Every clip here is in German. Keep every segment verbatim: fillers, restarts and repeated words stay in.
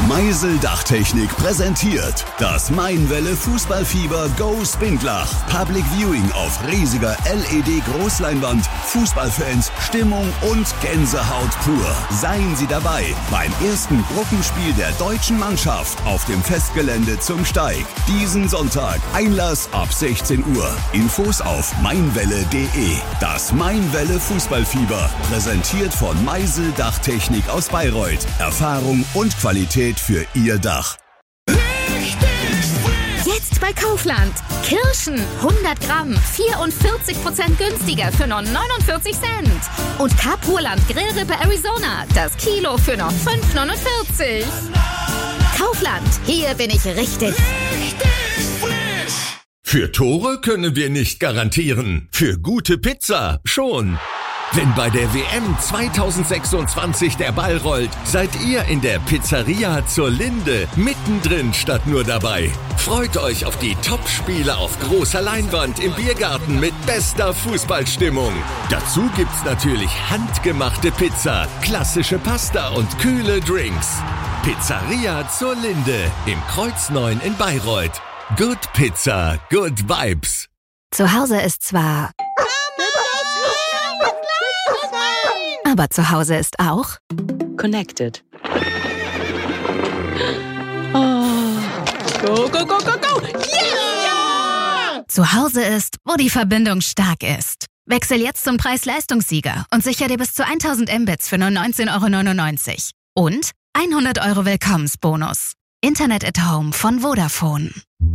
Meisel Dachtechnik präsentiert das Mainwelle Fußballfieber Go Spindlach. Public Viewing auf riesiger L E D-Großleinwand. Fußballfans, Stimmung und Gänsehaut pur. Seien Sie dabei beim ersten Gruppenspiel der deutschen Mannschaft auf dem Festgelände zum Steig. Diesen Sonntag. Einlass ab sechzehn Uhr. Infos auf mainwelle punkt de. Das Mainwelle Fußballfieber. Präsentiert von Meisel Dachtechnik aus Bayreuth. Erfahrung und Qualität für Ihr Dach. Jetzt bei Kaufland. Kirschen hundert Gramm, vierundvierzig Prozent günstiger für nur neunundvierzig Cent. Und Kapurland Grillrippe Arizona, das Kilo für nur fünf neunundvierzig. Kaufland, hier bin ich richtig. Für Tore können wir nicht garantieren. Für gute Pizza schon. Wenn bei der W M zwanzig sechsundzwanzig der Ball rollt, seid ihr in der Pizzeria zur Linde mittendrin statt nur dabei. Freut euch auf die Top-Spiele auf großer Leinwand im Biergarten mit bester Fußballstimmung. Dazu gibt's natürlich handgemachte Pizza, klassische Pasta und kühle Drinks. Pizzeria zur Linde im Kreuz neun in Bayreuth. Good Pizza, good vibes. Zu Hause ist zwar... Aber zu Hause ist auch Connected. Oh. Go, go, go, go, go! Yeah! Zu Hause ist, wo die Verbindung stark ist. Wechsel jetzt zum Preis-Leistungssieger und sicher dir bis zu tausend Mbits für nur neunzehn Euro neunundneunzig. Und hundert Euro Willkommensbonus. Internet at Home von Vodafone.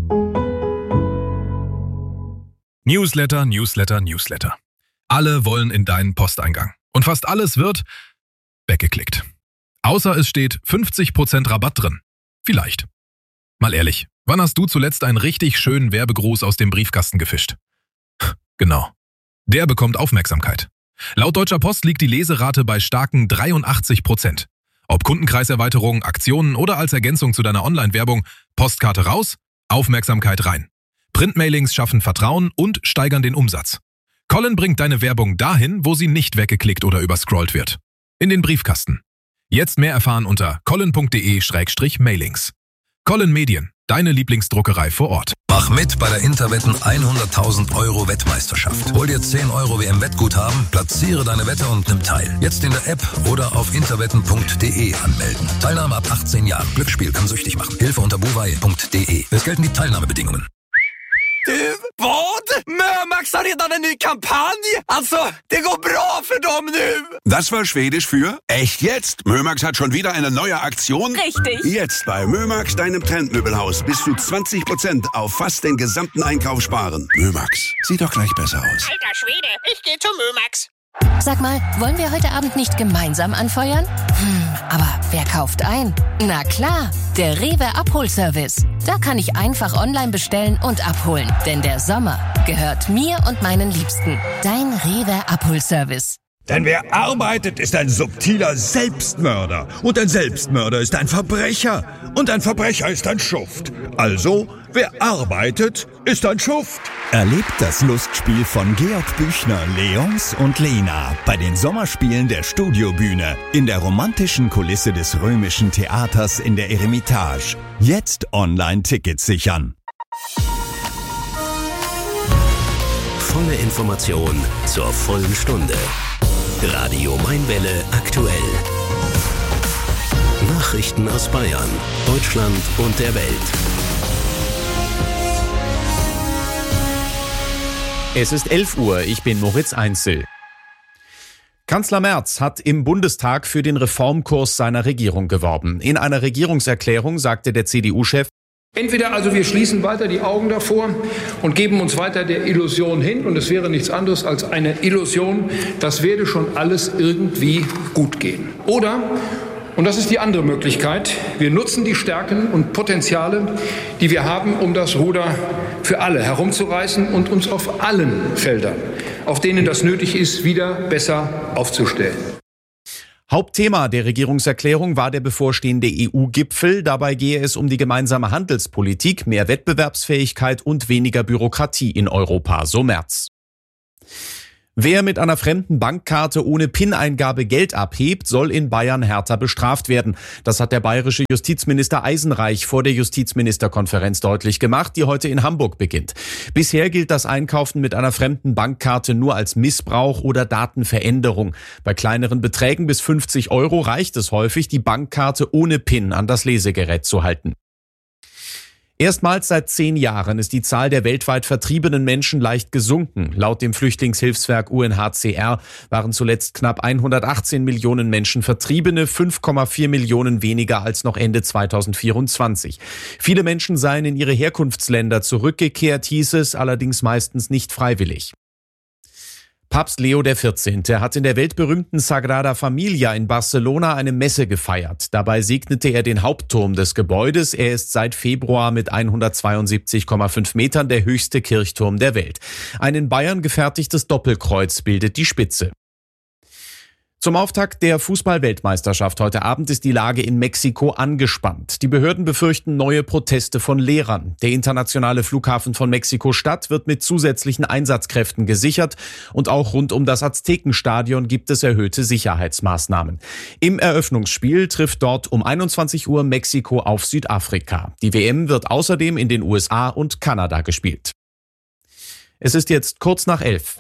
Newsletter, Newsletter, Newsletter. Alle wollen in deinen Posteingang. Und fast alles wird weggeklickt. Außer es steht fünfzig Prozent Rabatt drin. Vielleicht. Mal ehrlich, wann hast du zuletzt einen richtig schönen Werbegruß aus dem Briefkasten gefischt? Genau. Der bekommt Aufmerksamkeit. Laut Deutscher Post liegt die Leserate bei starken dreiundachtzig Prozent. Ob Kundenkreiserweiterung, Aktionen oder als Ergänzung zu deiner Online-Werbung, Postkarte raus, Aufmerksamkeit rein. Printmailings schaffen Vertrauen und steigern den Umsatz. Colin bringt deine Werbung dahin, wo sie nicht weggeklickt oder überscrollt wird. In den Briefkasten. Jetzt mehr erfahren unter colin punkt de slash mailings. Colin Medien, deine Lieblingsdruckerei vor Ort. Mach mit bei der Interwetten hunderttausend Euro Wettmeisterschaft. Hol dir zehn Euro W M-Wettguthaben, platziere deine Wette und nimm teil. Jetzt in der App oder auf interwetten punkt de anmelden. Teilnahme ab achtzehn Jahren. Glücksspiel kann süchtig machen. Hilfe unter buwei punkt de. Es gelten die Teilnahmebedingungen. Du, vad? Mömax har redan en ny kampanj! Alltså, det går bra för dem nu! Das war Schwedisch für echt jetzt. Mömax hat schon wieder eine neue Aktion. Richtig. Jetzt bei Mömax, deinem Trendmöbelhaus, bis zu zwanzig Prozent auf fast den gesamten Einkauf sparen. Mömax, sieht doch gleich besser aus. Alter Schwede, ich gehe zu Mömax. Sag mal, wollen wir heute Abend nicht gemeinsam anfeuern? Hm, aber wer kauft ein? Na klar, der Rewe Abholservice. Da kann ich einfach online bestellen und abholen. Denn der Sommer gehört mir und meinen Liebsten. Dein Rewe Abholservice. Denn wer arbeitet, ist ein subtiler Selbstmörder. Und ein Selbstmörder ist ein Verbrecher. Und ein Verbrecher ist ein Schuft. Also, wer arbeitet, ist ein Schuft. Erlebt das Lustspiel von Georg Büchner, Leons und Lena bei den Sommerspielen der Studiobühne in der romantischen Kulisse des Römischen Theaters in der Eremitage. Jetzt online Tickets sichern. Volle Information zur vollen Stunde. Radio Mainwelle aktuell. Nachrichten aus Bayern, Deutschland und der Welt. Es ist elf Uhr, ich bin Moritz Einzel. Kanzler Merz hat im Bundestag für den Reformkurs seiner Regierung geworben. In einer Regierungserklärung sagte der C D U-Chef: Entweder also wir schließen weiter die Augen davor und geben uns weiter der Illusion hin, und es wäre nichts anderes als eine Illusion, das werde schon alles irgendwie gut gehen. Oder, und das ist die andere Möglichkeit, wir nutzen die Stärken und Potenziale, die wir haben, um das Ruder für alle herumzureißen und uns auf allen Feldern, auf denen das nötig ist, wieder besser aufzustellen. Hauptthema der Regierungserklärung war der bevorstehende E U-Gipfel. Dabei gehe es um die gemeinsame Handelspolitik, mehr Wettbewerbsfähigkeit und weniger Bürokratie in Europa, so Merz. Wer mit einer fremden Bankkarte ohne PIN-Eingabe Geld abhebt, soll in Bayern härter bestraft werden. Das hat der bayerische Justizminister Eisenreich vor der Justizministerkonferenz deutlich gemacht, die heute in Hamburg beginnt. Bisher gilt das Einkaufen mit einer fremden Bankkarte nur als Missbrauch oder Datenveränderung. Bei kleineren Beträgen bis fünfzig Euro reicht es häufig, die Bankkarte ohne PIN an das Lesegerät zu halten. Erstmals seit zehn Jahren ist die Zahl der weltweit vertriebenen Menschen leicht gesunken. Laut dem Flüchtlingshilfswerk U N H C R waren zuletzt knapp hundertachtzehn Millionen Menschen Vertriebene, fünf Komma vier Millionen weniger als noch Ende zweitausendvierundzwanzig. Viele Menschen seien in ihre Herkunftsländer zurückgekehrt, hieß es, allerdings meistens nicht freiwillig. Papst Leo der vierzehnte hat in der weltberühmten Sagrada Familia in Barcelona eine Messe gefeiert. Dabei segnete er den Hauptturm des Gebäudes. Er ist seit Februar mit hundertzweiundsiebzig Komma fünf Metern der höchste Kirchturm der Welt. Ein in Bayern gefertigtes Doppelkreuz bildet die Spitze. Zum Auftakt der Fußball-Weltmeisterschaft heute Abend ist die Lage in Mexiko angespannt. Die Behörden befürchten neue Proteste von Lehrern. Der internationale Flughafen von Mexiko-Stadt wird mit zusätzlichen Einsatzkräften gesichert und auch rund um das Aztekenstadion gibt es erhöhte Sicherheitsmaßnahmen. Im Eröffnungsspiel trifft dort um einundzwanzig Uhr Mexiko auf Südafrika. Die W M wird außerdem in den U S A und Kanada gespielt. Es ist jetzt kurz nach elf.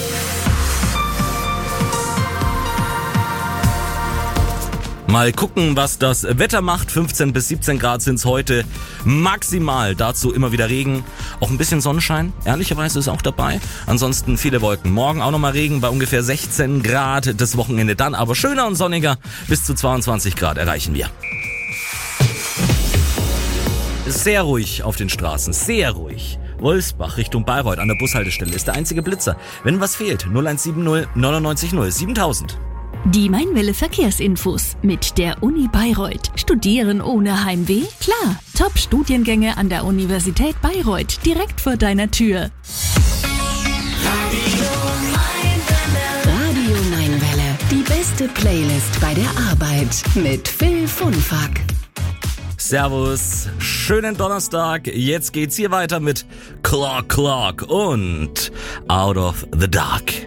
Mal gucken, was das Wetter macht. fünfzehn bis siebzehn Grad sind's heute maximal. Dazu immer wieder Regen. Auch ein bisschen Sonnenschein. Ehrlicherweise ist auch dabei. Ansonsten viele Wolken. Morgen auch nochmal Regen bei ungefähr sechzehn Grad. Das Wochenende dann aber schöner und sonniger. Bis zu zweiundzwanzig Grad erreichen wir. Sehr ruhig auf den Straßen. Sehr ruhig. Wolfsbach Richtung Bayreuth an der Bushaltestelle ist der einzige Blitzer. Wenn was fehlt, null eins sieben null neunundneunzig null siebentausend. Die Mainwelle Verkehrsinfos mit der Uni Bayreuth. Studieren ohne Heimweh? Klar. Top-Studiengänge an der Universität Bayreuth. Direkt vor deiner Tür. Radio Mainwelle. Die beste Playlist bei der Arbeit mit Phil Funfack. Servus, schönen Donnerstag. Jetzt geht's hier weiter mit Clock Clock und Out of the Dark.